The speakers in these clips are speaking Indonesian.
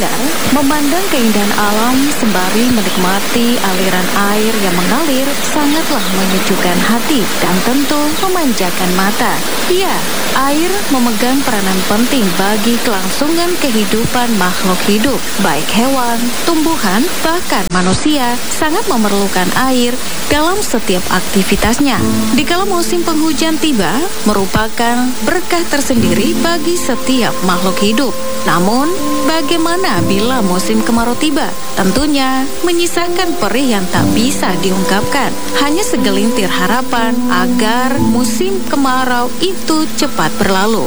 Pendengar, memandang keindahan alam sembari menikmati aliran air yang mengalir sangatlah menyejukkan hati dan tentu memanjakan mata. Ya, air memegang peranan penting bagi kelangsungan kehidupan makhluk hidup, baik hewan, tumbuhan, bahkan manusia sangat memerlukan air dalam setiap aktivitasnya. Dikala musim penghujan tiba, merupakan berkah tersendiri bagi setiap makhluk hidup. Namun, bagaimana bila musim kemarau tiba? Tentunya menyisakan perih yang tak bisa diungkapkan. Hanya segelintir harapan agar musim kemarau itu cepat berlalu.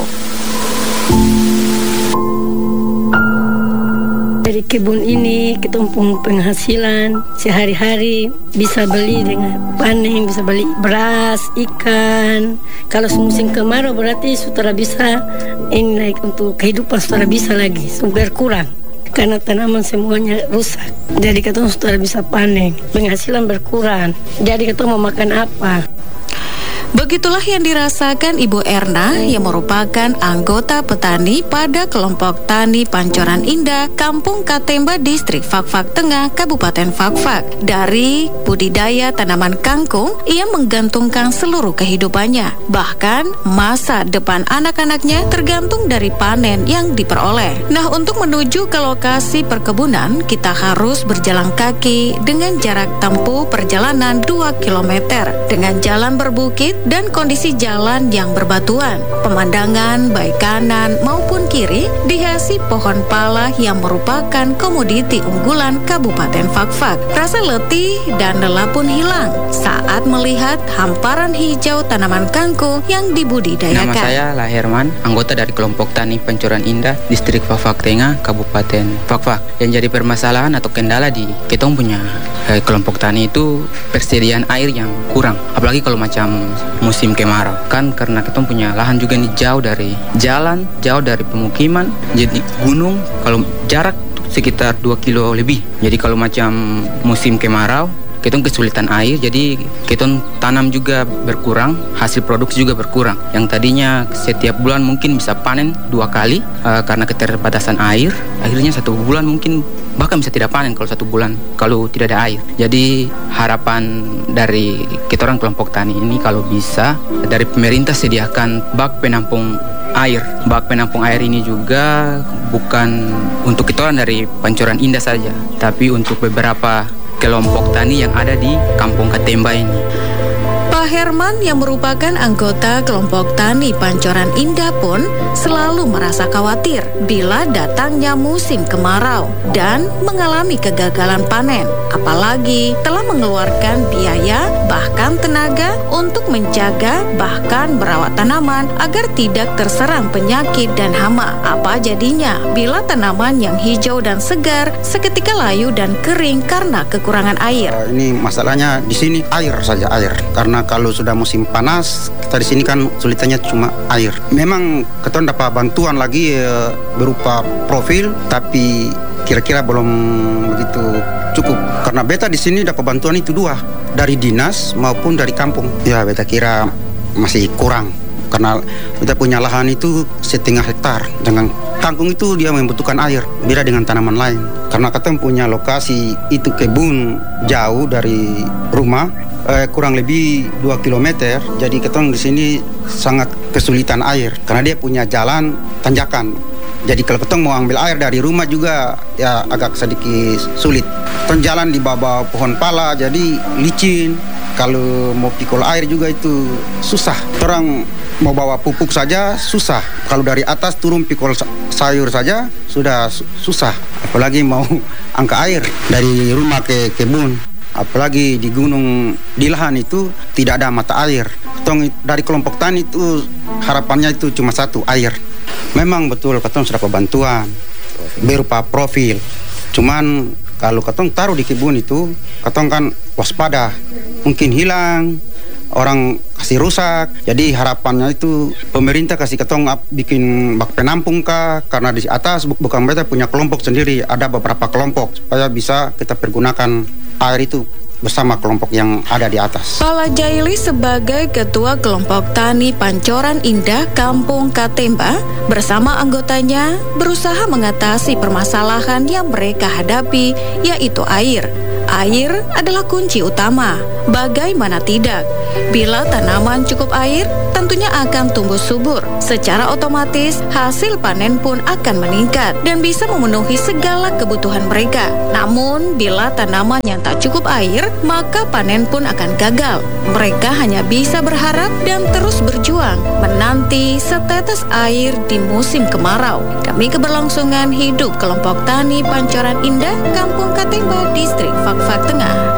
Dari kebun ini kita punya penghasilan sehari-hari, bisa beli dengan panen, bisa beli beras, ikan. Kalau musim kemarau berarti sudah bisa ini naik untuk kehidupan, sudah bisa lagi, sudah berkurang karena tanaman semuanya rusak. Jadi kita sudah bisa panen, penghasilan berkurang. Jadi kita mau makan apa? Begitulah yang dirasakan Ibu Erna yang merupakan anggota petani pada kelompok tani Pancoran Indah, Kampung Katemba, Distrik Fakfak Tengah, Kabupaten Fakfak. Dari budidaya tanaman kangkung, ia menggantungkan seluruh kehidupannya. Bahkan masa depan anak-anaknya tergantung dari panen yang diperoleh. Nah, untuk menuju ke lokasi perkebunan, kita harus berjalan kaki dengan jarak tempuh perjalanan 2 km dengan jalan berbukit dan kondisi jalan yang berbatuan. Pemandangan baik kanan maupun kiri dihiasi pohon pala yang merupakan komoditi unggulan Kabupaten Fakfak. Rasa letih dan lelah pun hilang saat melihat hamparan hijau tanaman kangkung yang dibudidayakan. Nama saya Herman, anggota dari kelompok tani Pancoran Indah, Distrik Fakfak Tengah, Kabupaten Fakfak. Yang jadi permasalahan atau kendala di kita punya kelompok tani itu persediaan air yang kurang. Apalagi kalau macam musim kemarau, kan karena kita punya lahan juga nih jauh dari jalan, jauh dari pemukiman, jadi gunung, kalau jarak sekitar 2 kilo lebih. Jadi kalau macam musim kemarau, kita kesulitan air, jadi kita tanam juga berkurang, hasil produksi juga berkurang. Yang tadinya setiap bulan mungkin bisa panen 2 kali, karena keterbatasan air, akhirnya 1 bulan mungkin bahkan bisa tidak panen kalau 1 bulan kalau tidak ada air. Jadi harapan dari kita orang kelompok tani ini kalau bisa dari pemerintah sediakan bak penampung air. Bak penampung air ini juga bukan untuk kita orang dari Pancoran Indah saja, tapi untuk beberapa kelompok tani yang ada di Kampung Katemba ini. Pak Herman yang merupakan anggota kelompok tani Pancoran Indah pun selalu merasa khawatir bila datangnya musim kemarau dan mengalami kegagalan panen. Apalagi telah mengeluarkan biaya bahkan tenaga untuk menjaga bahkan merawat tanaman agar tidak terserang penyakit dan hama. Apa jadinya bila tanaman yang hijau dan segar seketika layu dan kering karena kekurangan air? Ini masalahnya di sini air saja, air. Karena kalau sudah musim panas, kita di sini kan sulitannya cuma air. Memang kita dapat bantuan lagi berupa profil, tapi kira-kira belum begitu cukup. Karena beta di sini dapat bantuan itu 2, dari dinas maupun dari kampung. Ya, beta kira masih kurang. Karena kita punya lahan itu 1,5 hektar. Dengan kangkung itu dia membutuhkan air, beda dengan tanaman lain. Karena kita punya lokasi itu kebun jauh dari rumah, kurang lebih 2 km. Jadi kita di sini sangat kesulitan air karena dia punya jalan tanjakan. Jadi kalau kita mau ambil air dari rumah juga ya agak sedikit sulit. Kita jalan di bawah pohon pala, jadi licin. Kalau mau pikul air juga itu susah. Orang mau bawa pupuk saja susah. Kalau dari atas turun pikul sayur saja sudah susah. Apalagi mau angkat air dari rumah ke kebun. Apalagi di gunung, di lahan itu tidak ada mata air. Dari kelompok tani itu harapannya itu cuma 1, air. Memang betul katong sudah bantuan berupa profil. Cuman kalau katong taruh di kebun itu, katong kan waspada, mungkin hilang, orang kasih rusak. Jadi harapannya itu pemerintah kasih katong bikin bak penampung kah, karena di atas bukan mereka punya kelompok sendiri, ada beberapa kelompok supaya bisa kita pergunakan air itu bersama kelompok yang ada di atas. Pala Jaili sebagai Ketua Kelompok Tani Pancoran Indah Kampung Katemba bersama anggotanya berusaha mengatasi permasalahan yang mereka hadapi, yaitu air. Air adalah kunci utama. Bagaimana tidak? Bila tanaman cukup air, tentunya akan tumbuh subur. Secara otomatis, hasil panen pun akan meningkat dan bisa memenuhi segala kebutuhan mereka. Namun, bila tanaman yang tak cukup air, maka panen pun akan gagal. Mereka hanya bisa berharap dan terus berjuang, menanti setetes air di musim kemarau. Demi keberlangsungan hidup kelompok tani Pancoran Indah, Kampung Katemba, Distrik Fakfak Tengah.